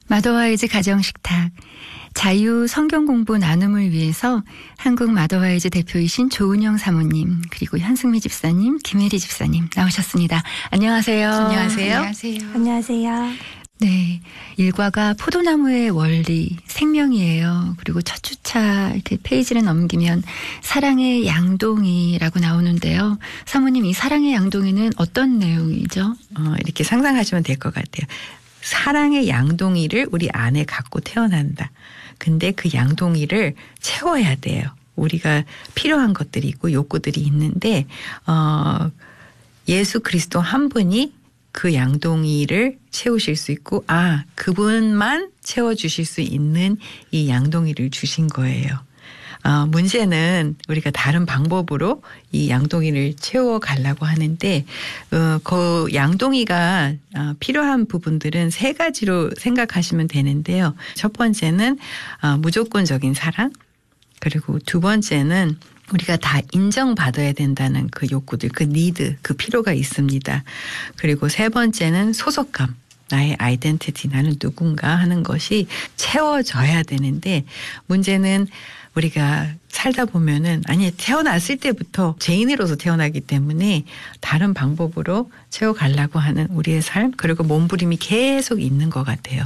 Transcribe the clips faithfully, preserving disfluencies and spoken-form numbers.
마더와이즈 가정식탁, 자유 성경 공부 나눔을 위해서 한국 마더와이즈 대표이신 조은영 사모님, 그리고 현승미 집사님, 김혜리 집사님 나오셨습니다. 안녕하세요. 안녕하세요. 안녕하세요. 안녕하세요. 네, 일과가 포도나무의 원리, 생명이에요. 그리고 첫 주차 이렇게 페이지를 넘기면 사랑의 양동이라고 나오는데요. 사모님, 이 사랑의 양동이는 어떤 내용이죠? 어, 이렇게 상상하시면 될 것 같아요. 사랑의 양동이를 우리 안에 갖고 태어난다. 근데 그 양동이를 채워야 돼요. 우리가 필요한 것들이 있고 욕구들이 있는데 어, 예수 그리스도 한 분이 그 양동이를 채우실 수 있고, 아, 그분만 채워주실 수 있는 이 양동이를 주신 거예요. 어, 문제는 우리가 다른 방법으로 이 양동이를 채워가려고 하는데 어, 그 양동이가 어, 필요한 부분들은 세 가지로 생각하시면 되는데요. 첫 번째는 어, 무조건적인 사랑, 그리고 두 번째는 우리가 다 인정받아야 된다는 그 욕구들, 그 니드, 그 필요가 있습니다. 그리고 세 번째는 소속감. 나의 아이덴티티, 나는 누군가 하는 것이 채워져야 되는데 문제는 우리가 살다 보면은 아니 태어났을 때부터 죄인으로서 태어나기 때문에 다른 방법으로 채워가려고 하는 우리의 삶, 그리고 몸부림이 계속 있는 것 같아요.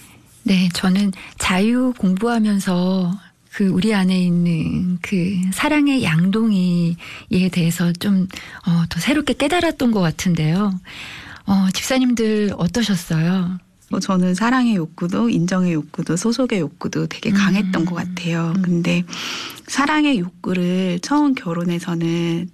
네, 저는 자유 공부하면서 그 우리 안에 있는 그 사랑의 양동이에 대해서 좀 어, 더 새롭게 깨달았던 것 같은데요. 어, 집사님들 어떠셨어요? 뭐 저는 사랑의 욕구도 인정의 욕구도 소속의 욕구도 되게 강했던 음. 것 같아요. 음. 근데 사랑의 욕구를 처음 결혼해서는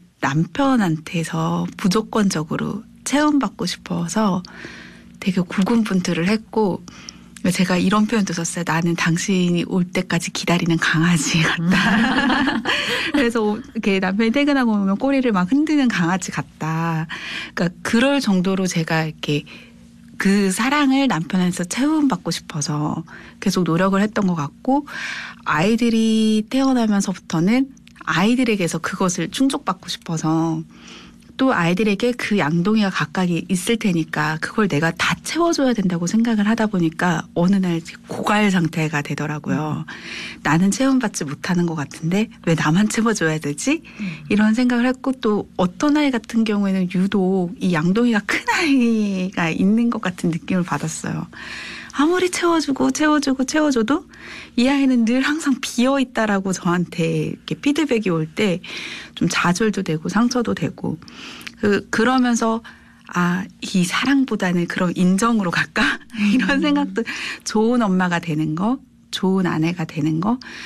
남편한테서 무조건적으로 체험받고 싶어서 되게 고군분투를 했고, 제가 이런 표현도 썼어요. 나는 당신이 올 때까지 기다리는 강아지 같다. 음. 그래서 이렇게 남편이 퇴근하고 오면 꼬리를 막 흔드는 강아지 같다. 그러니까 그럴 정도로 제가 이렇게 그 사랑을 남편에서 체험받고 싶어서 계속 노력을 했던 것 같고, 아이들이 태어나면서부터는 아이들에게서 그것을 충족받고 싶어서 또 아이들에게 그 양동이가 각각이 있을 테니까 그걸 내가 다 채워줘야 된다고 생각을 하다 보니까 어느 날 고갈 상태가 되더라고요. 음. 나는 체험받지 못하는 것 같은데 왜 나만 채워줘야 되지? 음. 이런 생각을 했고, 또 어떤 아이 같은 경우에는 유독 이 양동이가 큰 아이가 있는 것 같은 느낌을 받았어요. 아무리 채워주고 채워주고 채워줘도 이 아이는 늘 항상 비어있다라고 저한테 이렇게 피드백이 올 때 좀 좌절도 되고 상처도 되고, 그, 그러면서 아, 이 사랑보다는 그런 인정으로 갈까? 이런 생각도, 좋은 엄마가 되는 거, 좋은 아내가 되는 거,